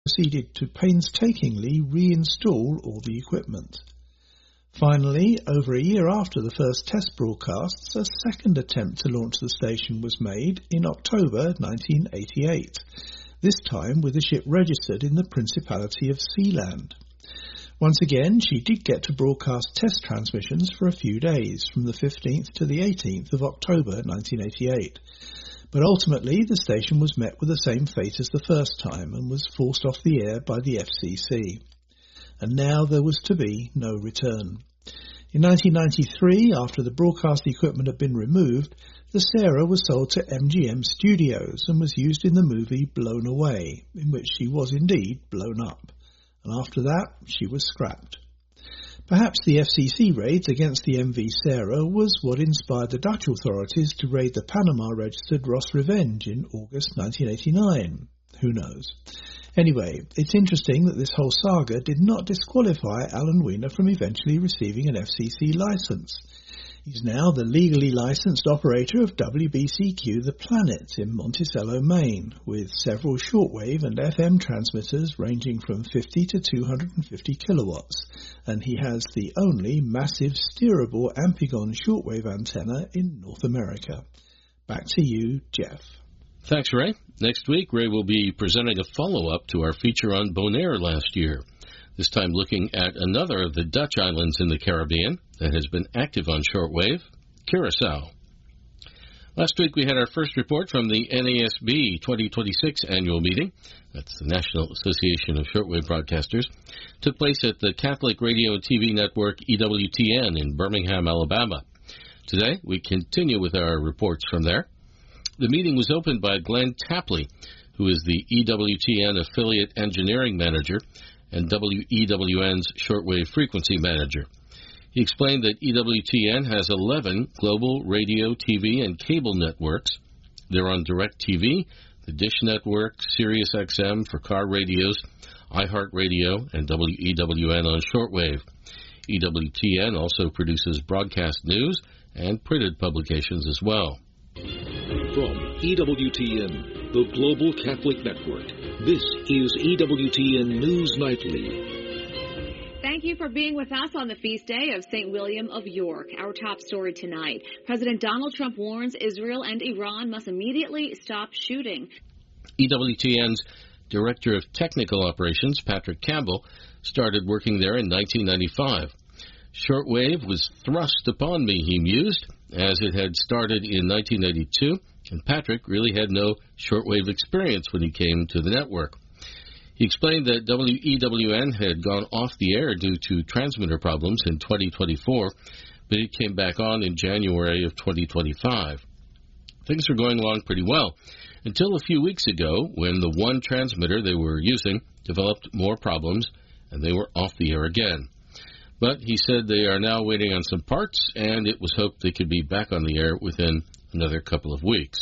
proceeded to painstakingly reinstall all the equipment. Finally, over a year after the first test broadcasts, a second attempt to launch the station was made in October 1988, this time with the ship registered in the Principality of Sealand. Once again, she did get to broadcast test transmissions for a few days, from the 15th to the 18th of October 1988. But ultimately, the station was met with the same fate as the first time and was forced off the air by the FCC. And now there was to be no return. In 1993, after the broadcast equipment had been removed, the Sarah was sold to MGM Studios and was used in the movie Blown Away, in which she was indeed blown up. And after that, she was scrapped. Perhaps the FCC raids against the MV Sarah was what inspired the Dutch authorities to raid the Panama-registered Ross Revenge in August 1989. Who knows? Anyway, it's interesting that this whole saga did not disqualify Alan Weiner from eventually receiving an FCC license. He's now the legally licensed operator of WBCQ The Planet in Monticello, Maine, with several shortwave and FM transmitters ranging from 50 to 250 kilowatts, and he has the only massive steerable Amphigon shortwave antenna in North America. Back to you, Jeff. Thanks, Ray. Next week, Ray will be presenting a follow-up to our feature on Bonaire last year, this time looking at another of the Dutch islands in the Caribbean that has been active on shortwave, Curaçao. Last week, we had our first report from the NASB 2026 annual meeting. That's the National Association of Shortwave Broadcasters. Took place at the Catholic Radio and TV network EWTN in Birmingham, Alabama. Today, we continue with our reports from there. The meeting was opened by Glenn Tapley, who is the EWTN Affiliate Engineering Manager and WEWN's Shortwave Frequency Manager. He explained that EWTN has 11 global radio, TV, and cable networks. They're on DirecTV, the Dish Network, Sirius XM for car radios, iHeartRadio, and WEWN on shortwave. EWTN also produces broadcast news and printed publications as well. From EWTN, the Global Catholic Network, this is EWTN News Nightly. Thank you for being with us on the feast day of St. William of York. Our top story tonight. President Donald Trump warns Israel and Iran must immediately stop shooting. EWTN's Director of Technical Operations, Patrick Campbell, started working there in 1995. Shortwave was thrust upon me, he mused, as it had started in 1982, and Patrick really had no shortwave experience when he came to the network. He explained that WEWN had gone off the air due to transmitter problems in 2024, but it came back on in January of 2025. Things were going along pretty well, until a few weeks ago when the one transmitter they were using developed more problems, and they were off the air again. But he said they are now waiting on some parts, and it was hoped they could be back on the air within another couple of weeks.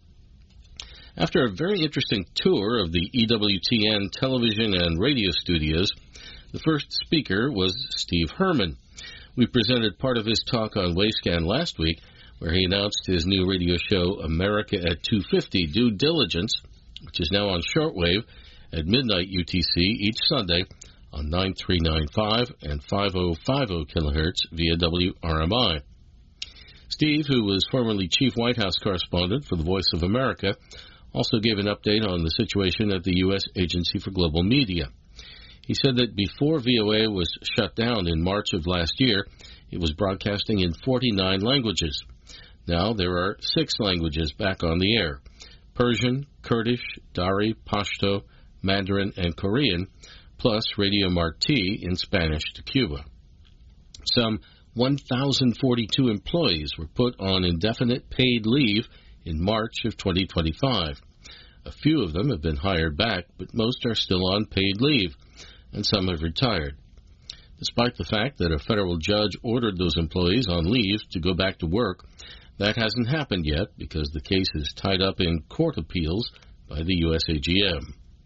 After a very interesting tour of the EWTN television and radio studios, the first speaker was Steve Herman. We presented part of his talk on Wavescan last week, where he announced his new radio show, America at 250 Due Diligence, which is now on shortwave at midnight UTC each Sunday on 9395 and 5050 kilohertz via WRMI. Steve, who was formerly chief White House correspondent for the Voice of America, also gave an update on the situation at the U.S. Agency for Global Media. He said that before VOA was shut down in March of last year, it was broadcasting in 49 languages. Now there are 6 languages back on the air: Persian, Kurdish, Dari, Pashto, Mandarin, and Korean, plus Radio Marti in Spanish to Cuba. Some 1,042 employees were put on indefinite paid leave in March of 2025. A few of them have been hired back, but most are still on paid leave, and some have retired. Despite the fact that a federal judge ordered those employees on leave to go back to work, that hasn't happened yet because the case is tied up in court appeals by the USAGM.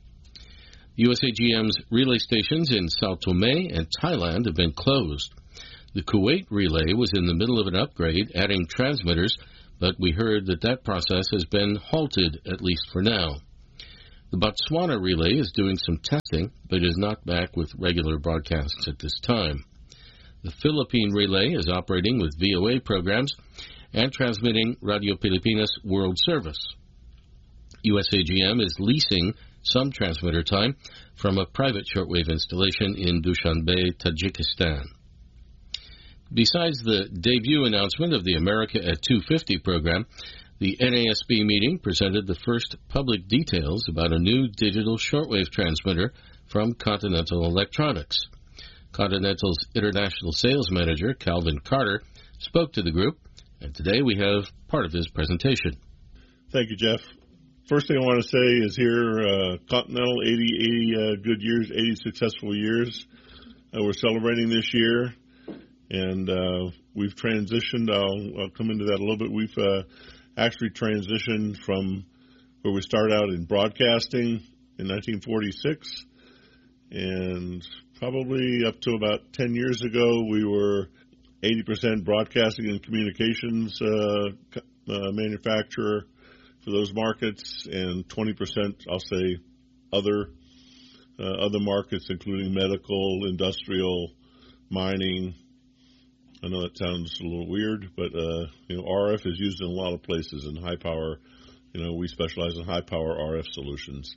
USAGM's relay stations in Sao Tome and Thailand have been closed. The Kuwait relay was in the middle of an upgrade, adding transmitters, but we heard that process has been halted, at least for now. The Botswana relay is doing some testing, but is not back with regular broadcasts at this time. The Philippine relay is operating with VOA programs and transmitting Radio Pilipinas World Service. USAGM is leasing some transmitter time from a private shortwave installation in Dushanbe, Tajikistan. Besides the debut announcement of the America at 250 program, the NASB meeting presented the first public details about a new digital shortwave transmitter from Continental Electronics. Continental's international sales manager, Calvin Carter, spoke to the group, and today we have part of his presentation. Thank you, Jeff. First thing I want to say is here, Continental, 80 good years, 80 successful years. We're celebrating this year. And we've transitioned. I'll come into that a little bit. We've actually transitioned from where we started out in broadcasting in 1946, and probably up to about 10 years ago, we were 80% broadcasting and communications manufacturer for those markets, and 20%, I'll say, other markets, including medical, industrial, mining. I know that sounds a little weird, but RF is used in a lot of places. In high power, we specialize in high power RF solutions.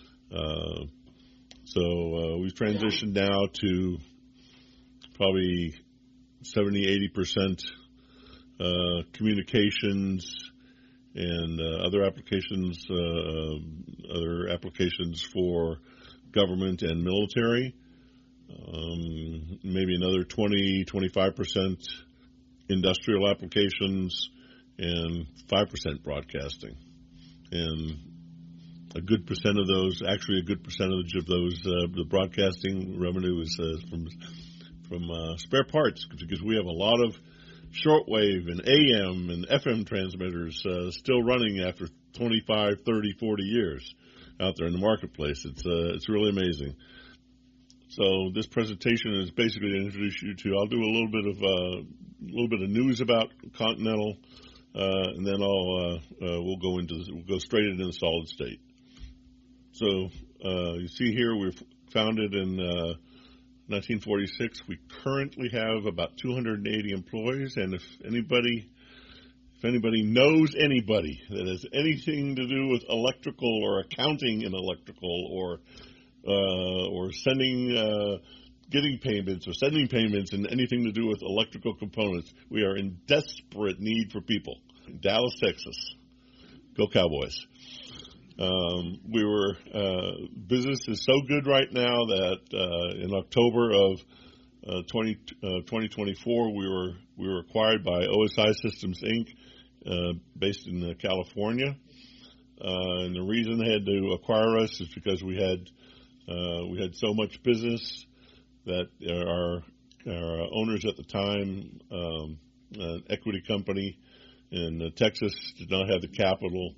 So we've transitioned now to probably 70-80% communications and other applications for government and military. Maybe another 20-25% industrial applications, and 5% broadcasting. And a good percentage of those, the broadcasting revenue is from spare parts, because we have a lot of shortwave and AM and FM transmitters still running after 25, 30, 40 years out there in the marketplace. It's really amazing. So this presentation is basically to introduce you to. I'll do a little bit of news about Continental, and then we'll go straight into the solid state. So you see here we're founded in 1946. We currently have about 280 employees, and if anybody knows anybody that has anything to do with electrical or accounting in electrical or getting payments or sending payments and anything to do with electrical components, we are in desperate need for people. Dallas, Texas. Go Cowboys. Business is so good right now that in October of 2024, we were acquired by OSI Systems, Inc., based in California. And the reason they had to acquire us is because we had so much business that our owners at the time, an equity company in Texas, did not have the capital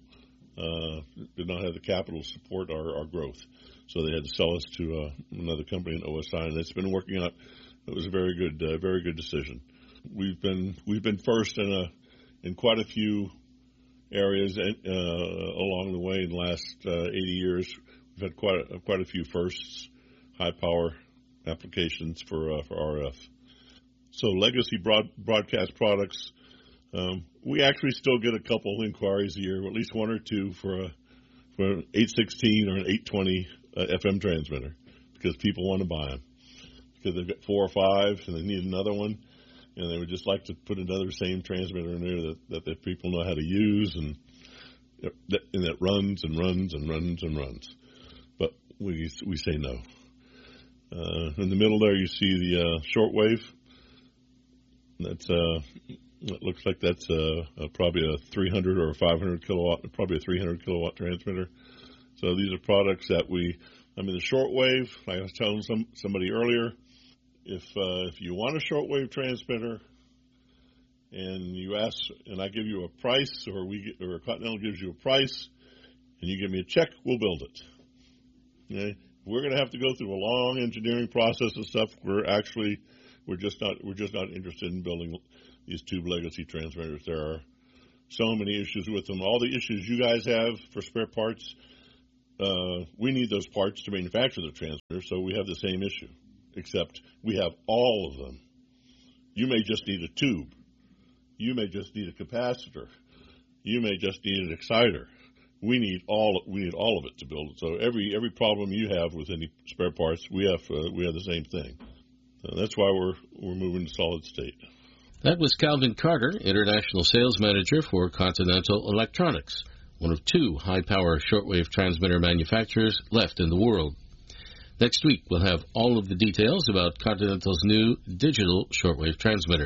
to support our growth. So they had to sell us to another company in OSI, and it's been working out. It was a very good decision. We've been first in quite a few areas along the way in the last 80 years. We've had quite a few firsts, high power applications for RF. So legacy broadcast products, we actually still get a couple inquiries a year, at least one or two for an 816 or an 820 FM transmitter, because people want to buy them because they've got 4 or 5 and they need another one, and they would just like to put another same transmitter in there that the people know how to use and that runs and runs and runs and runs. But we say no. In the middle there, you see the shortwave. It looks like that's probably a 300 or a 500 kilowatt, probably a 300 kilowatt transmitter. So these are products that the shortwave, like I was telling somebody earlier, if you want a shortwave transmitter and you ask, and I give you a price, or Continental gives you a price, and you give me a check, we'll build it. Okay? We're going to have to go through a long engineering process and stuff. We're just not interested in building these tube legacy transmitters. There are so many issues with them. All the issues you guys have for spare parts, we need those parts to manufacture the transmitter, so we have the same issue, except we have all of them. You may just need a tube. You may just need a capacitor. You may just need an exciter. We need all of it to build it. So every problem you have with any spare parts, we have the same thing. That's why we're moving to solid state. That was Calvin Carter, International Sales Manager for Continental Electronics, one of 2 high-power shortwave transmitter manufacturers left in the world. Next week, we'll have all of the details about Continental's new digital shortwave transmitter.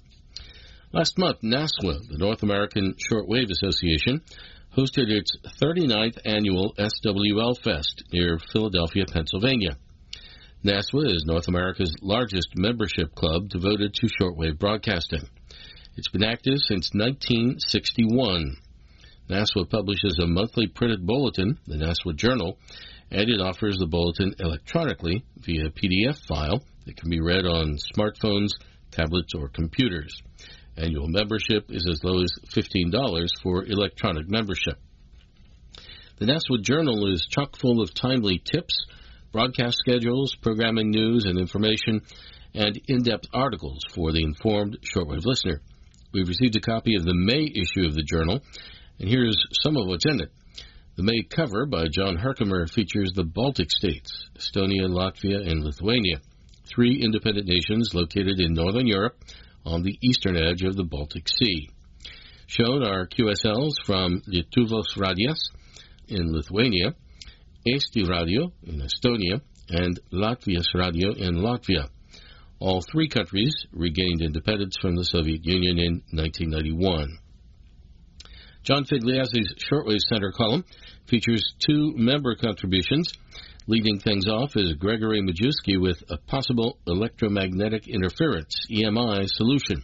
Last month, NASWA, the North American Shortwave Association, hosted its 39th annual SWL Fest near Philadelphia, Pennsylvania. NASWA is North America's largest membership club devoted to shortwave broadcasting. It's been active since 1961. NASWA publishes a monthly printed bulletin, the NASWA Journal, and it offers the bulletin electronically via PDF file that can be read on smartphones, tablets, or computers. Annual membership is as low as $15 for electronic membership. The NASWA Journal is chock full of timely tips, broadcast schedules, programming news and information, and in-depth articles for the informed shortwave listener. We've received a copy of the May issue of the Journal, and here's some of what's in it. The May cover by John Herkimer features the Baltic states, Estonia, Latvia, and Lithuania, 3 independent nations located in Northern Europe on the eastern edge of the Baltic Sea. Shown are QSLs from Lietuvos Radijas in Lithuania, Eesti Radio in Estonia, and Latvijas Radio in Latvia. All 3 countries regained independence from the Soviet Union in 1991. John Figliazzi's Shortwave Center column features 2 member contributions. Leading things off is Gregory Majewski with a possible electromagnetic interference, EMI, solution.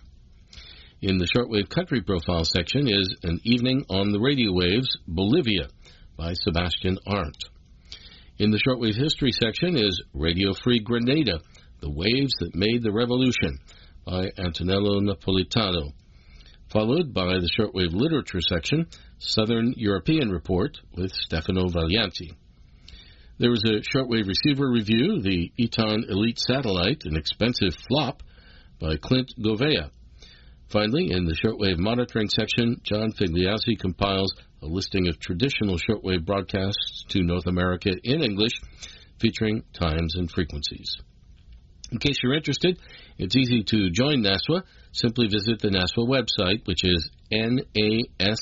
In the Shortwave Country Profile section is An Evening on the Radio Waves, Bolivia, by Sebastian Arndt. In the Shortwave History section is Radio Free Grenada, The Waves That Made the Revolution, by Antonello Napolitano. Followed by the Shortwave Literature section, Southern European Report, with Stefano Vaglianti. There was a shortwave receiver review, the Eton Elite Satellite, an expensive flop, by Clint Govea. Finally, in the shortwave monitoring section, John Figliazzi compiles a listing of traditional shortwave broadcasts to North America in English, featuring times and frequencies. In case you're interested, it's easy to join NASWA. Simply visit the NASWA website, which is naswa.net.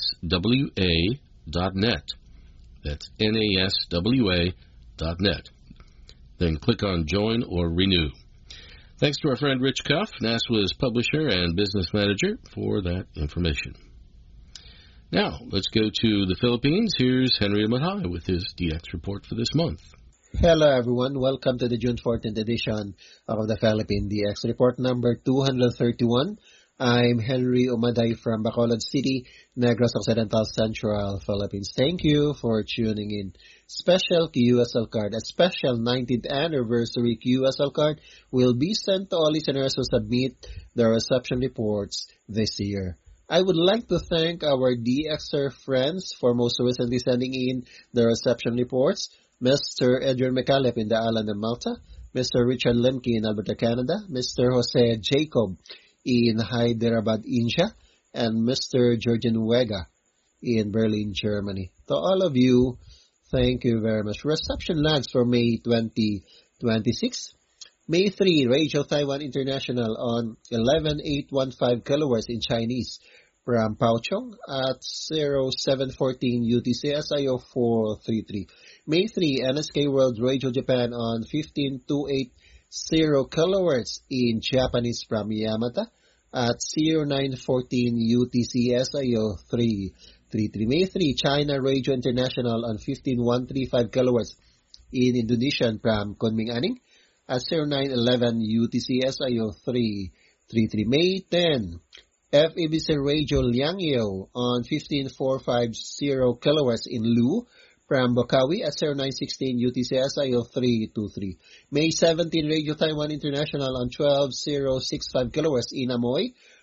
That's naswa.net. Then click on Join or Renew. Thanks to our friend Rich Cuff, NASWA's publisher and business manager, for that information. Now, let's go to the Philippines. Here's Henry Amatay with his DX report for this month. Hello everyone, welcome to the June 14th edition of the Philippine DX Report number 231. I'm Henry Umaday from Bacolod City, Negros Occidental, Central Philippines. Thank you for tuning in. Special QSL card, a special 19th anniversary QSL card will be sent to all listeners who submit their reception reports this year. I would like to thank our DXer friends for most recently sending in their reception reports. Mr. Adrian McAuliffe in the island of Malta, Mr. Richard Lemke in Alberta, Canada, Mr. Jose Jacob in Hyderabad, India, and Mr. Georgian Wega in Berlin, Germany. To all of you, thank you very much. Reception lags for May 2026. May 3, Radio Taiwan International on 11815 kHz in Chinese from Paochong at 0714 UTC SIO 433. May 3, NSK World Radio Japan on 15280 kHz in Japanese from Yamata at 0914 UTC SIO 333. May 3, China Radio International on 15135 kHz in Indonesian from Kunming Aning at 0911 UTC SIO 333. May 10, FEBC Radio Liangyo on 15450 kHz in Lu from Bokawi at 0916 UTC SIO 323. May 17, Radio Taiwan International on 12065 kHz in Amoy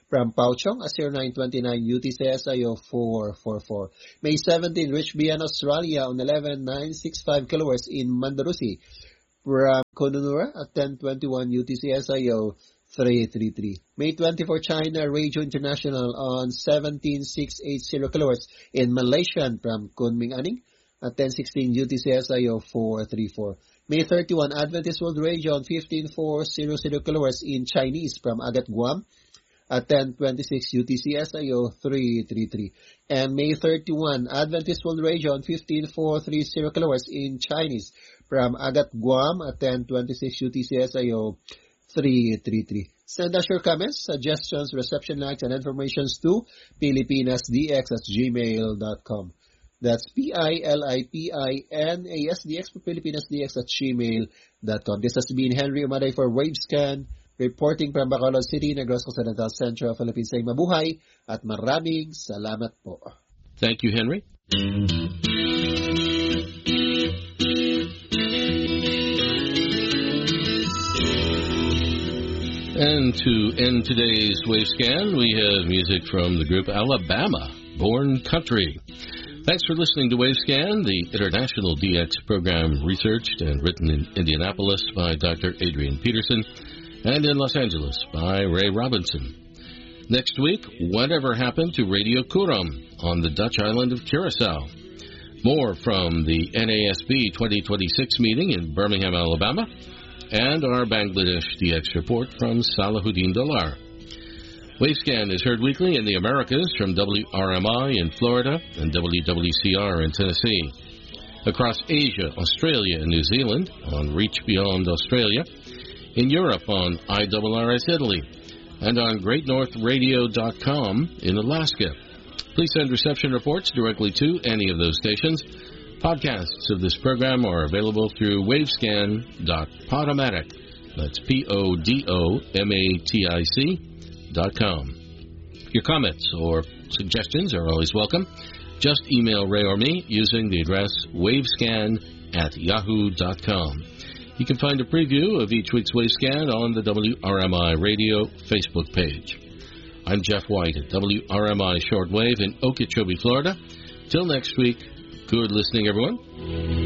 From Pauchong, a 0929 UTC-SIO 444. May 17, Rich Bian, Australia on 11965 kHz in Mandarusi. From Kononura at 1021 UTC-SIO 333. May 24, China Radio International on 17680 kHz in Malaysian from Kunming Aning at 1016 UTC-SIO 434. May 31, Adventist World Radio on 15400 kHz in Chinese from Agat, Guam at 1026 UTC-SIO 333. And May 31, Adventist World Radio on 15430 kHz in Chinese from Agat, Guam at 1026 UTC-SIO 333. Send us your comments, suggestions, reception likes, and informations to filipinasdx@gmail.com. That's PILIPINASDX for filipinasdx@gmail.com. This has been Henry Umaday for Wavescan, reporting from Bacolod City, Negros Occidental, Central Philippines. Ay mabuhay at maraming salamat po. Thank you, Henry. And to end today's Wavescan, we have music from the group Alabama, Born Country. Thanks for listening to Wavescan, the international DX program researched and written in Indianapolis by Dr. Adrian Peterson and in Los Angeles by Ray Robinson. Next week, whatever happened to Radio Kurum on the Dutch island of Curacao? More from the NASB 2026 meeting in Birmingham, Alabama, and our Bangladesh DX report from Salahuddin Dolar. Wavescan is heard weekly in the Americas from WRMI in Florida and WWCR in Tennessee. Across Asia, Australia, and New Zealand on Reach Beyond Australia. In Europe on IRRS Italy. And on GreatNorthRadio.com in Alaska. Please send reception reports directly to any of those stations. Podcasts of this program are available through wavescan.podomatic. That's PODOMATIC.com. Your comments or suggestions are always welcome. Just email Ray or me using the address wavescan@yahoo.com. You can find a preview of each week's Wavescan on the WRMI Radio Facebook page. I'm Jeff White at WRMI Shortwave in Okeechobee, Florida. Till next week, good listening, everyone.